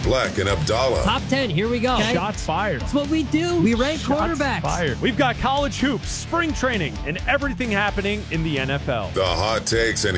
Black and Abdallah. Top 10, here we go. Shots fired. That's what we do. We rank Shots quarterbacks. fired. We've got college hoops, spring training, and everything happening in the NFL. The hot takes and